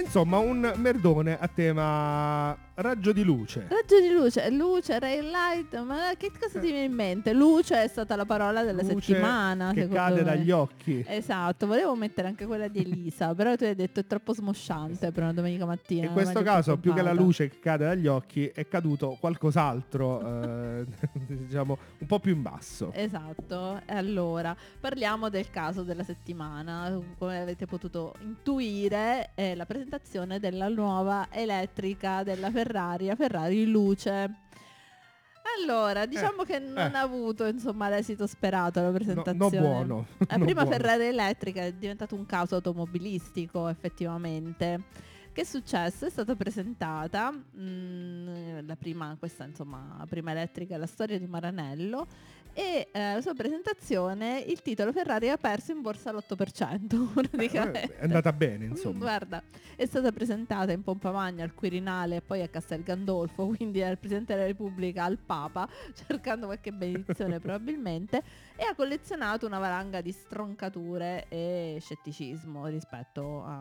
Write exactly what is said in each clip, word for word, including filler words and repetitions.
Insomma, un merdone a tema raggio di luce. Raggio di luce, luce, rain light, ma che cosa ti viene in mente? Luce è stata la parola della Luce settimana, che secondo cade me. dagli occhi. Esatto, volevo mettere anche quella di Elisa, però tu hai detto è troppo smosciante per una domenica mattina. In questo meglio caso, più che la pompata. luce che cade dagli occhi, è caduto qualcos'altro, eh, diciamo, un po' più in basso. Esatto, e allora parliamo del caso della settimana. Come avete potuto intuire, è la presentazione della nuova elettrica della Ferrari, la Ferrari Luce. Allora, diciamo Eh, che non eh. ha avuto insomma l'esito sperato la No, presentazione. no buono. La no prima buono. Ferrari elettrica è diventato un caso automobilistico, effettivamente. Che è successo? È stata presentata mh, la prima, questa insomma, la prima elettrica è la storia di Maranello, e eh, la sua presentazione, il titolo Ferrari ha perso in borsa l'otto per cento praticamente. È andata bene, Mm, insomma. Guarda, è stata presentata in pompa magna al Quirinale e poi a Castel Gandolfo, quindi al Presidente della Repubblica, al Papa, cercando qualche benedizione probabilmente, e ha collezionato una valanga di stroncature e scetticismo rispetto a,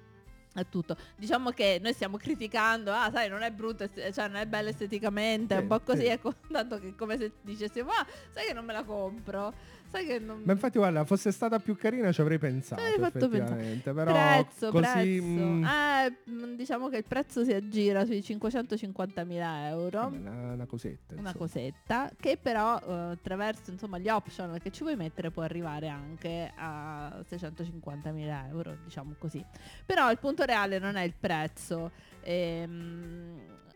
a tutto. Diciamo che noi stiamo criticando, ah sai, non è brutta, est- cioè non è bella esteticamente, Sì, un po' così, sì. ecco, tanto che come se dicessimo, ah, sai che non me la compro, sai che non... Ma infatti, guarda, fosse stata più carina ci avrei pensato, Ci hai fatto effettivamente. Però Prezzo, così... prezzo. mm, Eh, mh, diciamo che il prezzo si aggira sui cinquecentocinquantamila euro. vabbè, una, una cosetta, Una insomma. cosetta che però eh, attraverso insomma gli option che ci vuoi mettere può arrivare anche a seicentocinquantamila euro, diciamo così. Però il punto reale non è il prezzo. Ehm,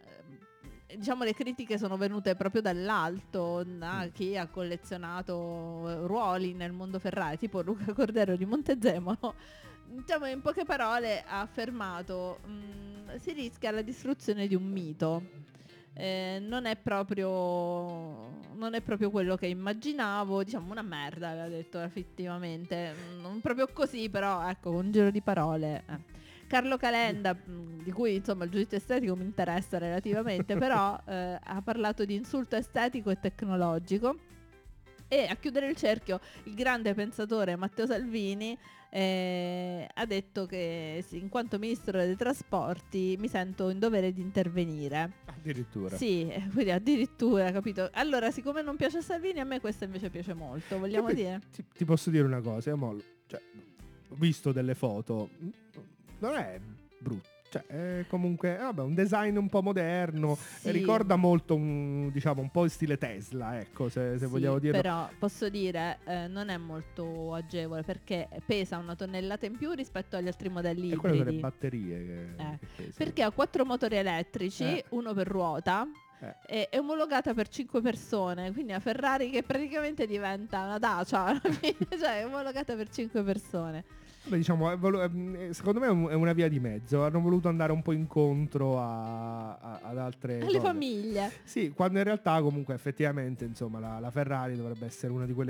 diciamo le critiche sono venute proprio dall'alto da chi ha collezionato ruoli nel mondo Ferrari, tipo Luca Cordero di Montezemolo. Diciamo, in poche parole ha affermato mh, si rischia la distruzione di un mito. Eh, non è proprio non è proprio quello che immaginavo, diciamo una merda, aveva detto effettivamente, non proprio così, però ecco, un giro di parole. eh. Carlo Calenda, mh, di cui insomma il giudizio estetico mi interessa relativamente, però eh, ha parlato di insulto estetico e tecnologico. E a chiudere il cerchio, il grande pensatore Matteo Salvini eh, ha detto che sì, in quanto ministro dei trasporti mi sento in dovere di intervenire. Addirittura. Sì, eh, quindi addirittura, capito? Allora, siccome non piace a Salvini, a me questa invece piace molto, vogliamo Che poi dire? Ti, ti posso dire una cosa, io mo- cioè, ho visto delle foto, mm, non è brutto. Cioè, è comunque eh, vabbè, un design un po' moderno, Sì. ricorda molto un, diciamo, un po' il stile Tesla, ecco, se, se Sì, vogliamo dirlo. però posso dire eh, non è molto agevole perché pesa una tonnellata in più rispetto agli altri modelli E quelle sono le ibridi. batterie che, Eh, che pesano. Perché ha quattro motori elettrici, Eh. uno per ruota, Eh. e è omologata per cinque persone, quindi a Ferrari che praticamente diventa una Dacia, alla fine, cioè è omologata per cinque persone. Beh, diciamo, è volu- è- secondo me è un- è una via di mezzo. Hanno voluto andare un po' incontro a- a- ad altre Alle cose. famiglie. Sì, quando in realtà comunque effettivamente insomma la, la Ferrari dovrebbe essere una di quelle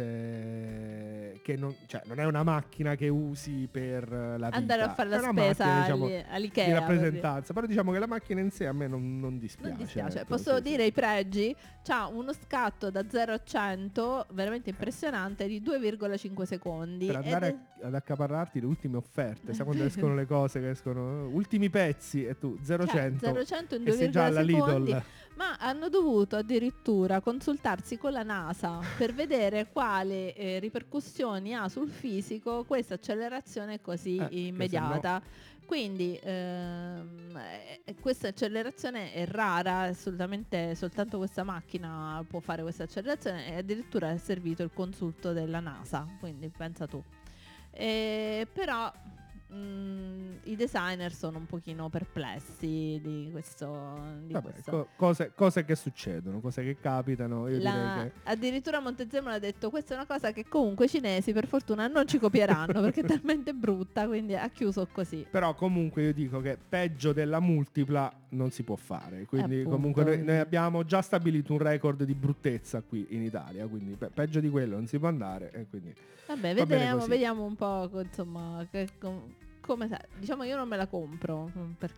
cose che non, cioè, non è una macchina che usi per la vita. Andare a fare la è una spesa macchina, diciamo, agli- all'Ikea, di per rappresentanza. Però diciamo che la macchina in sé a me non, non dispiace. Non dispiace, ecco, posso sì, dire sì. i pregi? C'ha uno scatto da zero a cento veramente impressionante di due virgola cinque secondi. Per ed andare è- a- ad accaparrarti le ultime offerte, sai quando escono le cose che escono, eh, ultimi pezzi e tu zero cento zero cento in e sei già alla due virgola secondi, Lidl. ma hanno dovuto addirittura consultarsi con la NASA per vedere quali eh, ripercussioni ha sul fisico questa accelerazione così Eh, che immediata. Quindi ehm, eh, questa accelerazione è rara, assolutamente soltanto questa macchina può fare questa accelerazione, e addirittura è servito il consulto della NASA, quindi pensa tu. Eh, però mh, i designer sono un pochino perplessi di questo, di Vabbè, questo. co- cose, cose che succedono, cose che capitano. Io La- direi che addirittura Montezemolo ha detto questa è una cosa che comunque i cinesi per fortuna non ci copieranno perché è talmente brutta, quindi ha chiuso così. però comunque io dico che peggio della multipla non si può fare. Quindi Appunto, comunque noi, quindi- noi abbiamo già stabilito un record di bruttezza qui in Italia. Quindi pe- peggio di quello non si può andare. E quindi Vabbè, va bene vediamo, così. vediamo un po' co- insomma che- com- come sa- diciamo io non me la compro mm, per